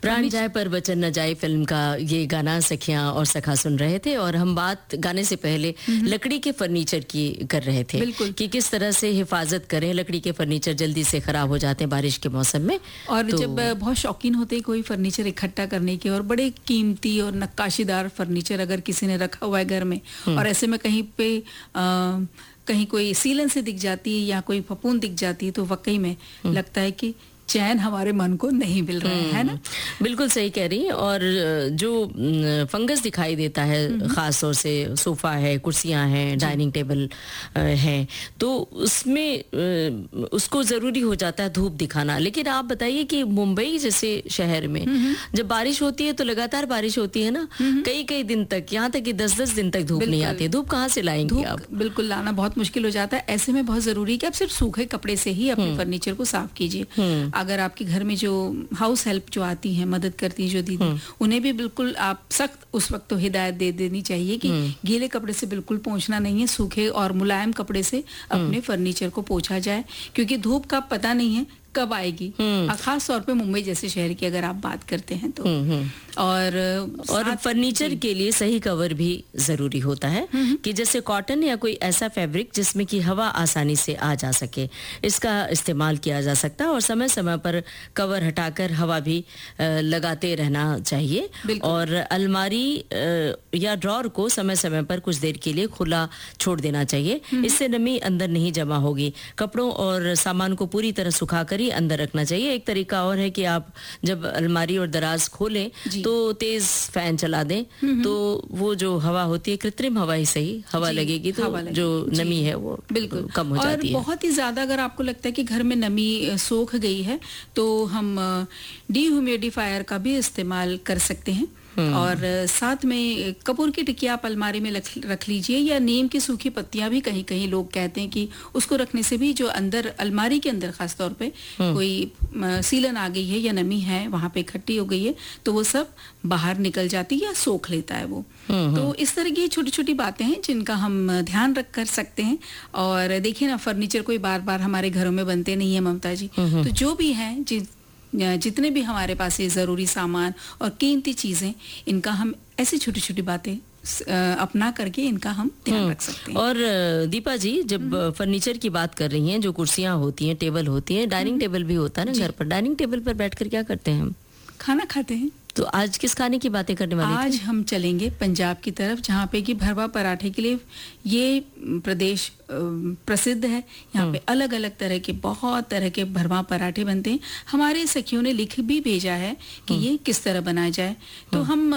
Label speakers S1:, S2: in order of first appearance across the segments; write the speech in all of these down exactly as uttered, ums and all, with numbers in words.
S1: प्राण जाए पर वचन न जाए फिल्म का ये गाना सखियां और सखा सुन रहे थे और हम बात गाने से पहले लकड़ी के फर्नीचर की कर रहे थे कि किस तरह से हिफाजत करें। लकड़ी के फर्नीचर जल्दी से खराब हो जाते हैं बारिश के मौसम में,
S2: और
S1: तो
S2: जब बहुत शौकीन होते हैं कोई फर्नीचर इकट्ठा करने के और बड़े कीमती और नक्काशीदार फर्नीचर अगर किसी ने रखा हुआ है घर में और ऐसे में कहीं पे आ, कहीं कोई सीलन से दिख जाती है या कोई फपूंद दिख जाती है तो वाकई में लगता है कि चैन हमारे मन को नहीं मिल रहा है, है ना?
S1: बिल्कुल सही कह रही हैं। और जो फंगस दिखाई देता है खास तौर से सोफा है, कुर्सियां हैं, डाइनिंग टेबल है, तो उसमें उसको जरूरी हो जाता है धूप दिखाना। लेकिन आप बताइए कि मुंबई जैसे शहर में जब बारिश होती है तो लगातार बारिश होती है ना, कई कई दिन तक, यहाँ तक कि दस दस दिन तक धूप नहीं आती। धूप कहाँ से लाएंगे आप?
S2: बिल्कुल लाना बहुत मुश्किल हो जाता है। ऐसे में बहुत जरूरी है कि आप सिर्फ सूखे कपड़े से ही अपने फर्नीचर को साफ कीजिए। अगर आपके घर में जो हाउस हेल्प जो आती है, मदद करती है जो दीदी, उन्हें भी बिल्कुल आप सख्त उस वक्त तो हिदायत दे देनी चाहिए कि गीले कपड़े से बिल्कुल पोंछना नहीं है, सूखे और मुलायम कपड़े से अपने फर्नीचर को पोंछा जाए, क्योंकि धूप का पता नहीं है कब आएगी। खास तौर पे मुंबई जैसे शहर की अगर आप बात करते हैं तो। और
S1: और फर्नीचर के लिए सही कवर भी जरूरी होता है कि जैसे कॉटन या कोई ऐसा फैब्रिक जिसमें कि हवा आसानी से आ जा सके, इसका इस्तेमाल किया जा सकता है। और समय समय पर कवर हटाकर हवा भी लगाते रहना चाहिए। और अलमारी या ड्रॉर को समय समय पर कुछ देर के लिए खुला छोड़ देना चाहिए, इससे नमी अंदर नहीं जमा होगी। कपड़ों और सामान को पूरी तरह सुखाकर अंदर रखना चाहिए। एक तरीका और है कि आप जब अलमारी और दराज खोलें तो तेज फैन चला दें, तो वो जो हवा होती है, कृत्रिम हवा ही सही, हवा लगेगी तो लगे। जो नमी है वो बिल्कुल कम हो जाती है।
S2: और बहुत ही ज्यादा अगर आपको लगता है कि घर में नमी सोख गई है तो हम डीह्यूमिडिफायर का भी इस्तेमाल कर सकते हैं। और साथ में कपूर की टिकिया आप अलमारी में रख लीजिए, या नीम की सूखी पत्तियां भी कहीं कहीं लोग कहते हैं कि उसको रखने से भी जो अंदर अलमारी के अंदर खास तौर पे कोई सीलन आ गई है या नमी है वहां पे इकट्ठी हो गई है तो वो सब बाहर निकल जाती है या सोख लेता है वो। तो इस तरह की छोटी छोटी बातें हैं जिनका हम ध्यान रख कर सकते हैं। और देखिए ना, फर्नीचर कोई बार बार हमारे घरों में बनते नहीं है ममता जी, तो जो भी है जिस जितने भी हमारे पास ये जरूरी सामान और कीमती चीजें, इनका हम ऐसी छोटी छोटी बातें अपना करके इनका हम ध्यान रख सकते हैं।
S1: और दीपा जी, जब फर्नीचर की बात कर रही हैं, जो कुर्सियां होती हैं, टेबल होती हैं, डाइनिंग टेबल भी होता है ना घर पर, डाइनिंग टेबल पर बैठकर क्या करते हैं हम?
S2: खाना खाते हैं।
S1: तो आज किस खाने की बातें करने वाले
S2: आज
S1: थे?
S2: हम चलेंगे पंजाब की तरफ, जहाँ पे कि भरवा पराठे के लिए ये प्रदेश प्रसिद्ध है। यहाँ पे अलग अलग तरह के बहुत तरह के भरवा पराठे बनते हैं। हमारे सखियों ने लिख भी भेजा है कि ये किस तरह बनाया जाए, तो हम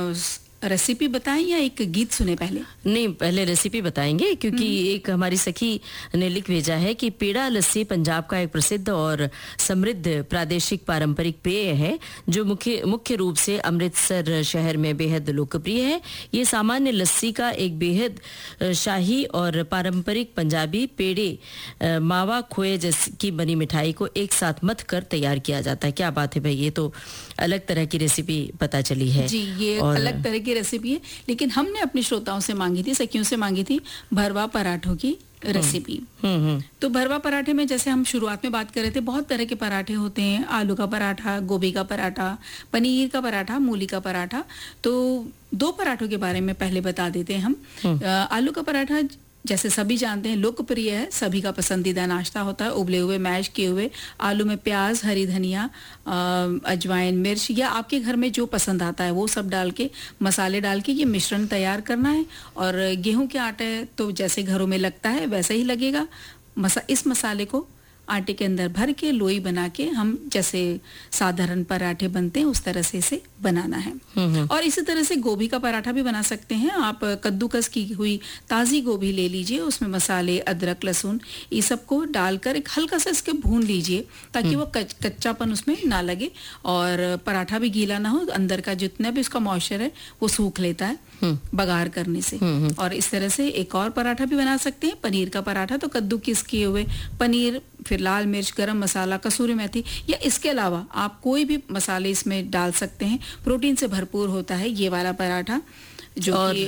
S2: रेसिपी बताएं या एक गीत सुने पहले?
S1: नहीं, पहले रेसिपी बताएंगे, क्योंकि एक हमारी सखी ने लिख भेजा है कि पेड़ा लस्सी पंजाब का एक प्रसिद्ध और समृद्ध प्रादेशिक पारंपरिक पेय है जो मुख्य मुख्य रूप से अमृतसर शहर में बेहद लोकप्रिय है। ये सामान्य लस्सी का एक बेहद शाही और पारंपरिक पंजाबी पेड़े मावा खोए जैसी बनी मिठाई को एक साथ मथ कर तैयार किया जाता है। क्या बात है भाई, ये तो अलग तरह की रेसिपी पता चली है
S2: जी। ये अलग तरह की रेसिपी है, लेकिन हमने अपने श्रोताओं से मांगी थी, सखियों से मांगी थी भरवा पराठों की रेसिपी। तो भरवा पराठे में जैसे हम शुरुआत में बात कर रहे थे, बहुत तरह के पराठे होते हैं। आलू का पराठा, गोभी का पराठा, पनीर का पराठा, मूली का पराठा। तो दो पराठों के बारे में पहले बता देते हैं हम। आलू का पराठा जैसे सभी जानते हैं लोकप्रिय है, सभी का पसंदीदा नाश्ता होता है। उबले हुए मैश किए हुए आलू में प्याज, हरी धनिया, अजवाइन, मिर्च या आपके घर में जो पसंद आता है वो सब डाल के, मसाले डाल के ये मिश्रण तैयार करना है। और गेहूं के आटे तो जैसे घरों में लगता है वैसा ही लगेगा। मसा इस मसाले को आटे के अंदर भर के लोई बना के हम जैसे साधारण पराठे बनते हैं उस तरह से इसे बनाना है। और इसी तरह से गोभी का पराठा भी बना सकते हैं आप। कद्दूकस की हुई ताज़ी गोभी ले लीजिए, उसमें मसाले, अदरक, लहसुन ये सबको डालकर एक हल्का सा इसके भून लीजिए ताकि वो कच, कच्चापन उसमें ना लगे और पराठा भी गीला ना हो, अंदर का जितना भी उसका मॉइस्चर है वो सूख लेता है बघार करने से। और इस तरह से एक और पराठा भी बना सकते हैं, पनीर का पराठा। तो कद्दू किस किए हुए पनीर, फिर लाल मिर्च, गरम मसाला, कसूरी मेथी या इसके अलावा आप कोई भी मसाले इसमें डाल सकते हैं। प्रोटीन से भरपूर होता है ये वाला पराठा जो कि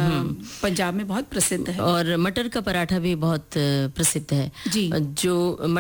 S2: पंजाब में बहुत प्रसिद्ध है।
S1: और मटर का पराठा भी बहुत प्रसिद्ध है जी। जो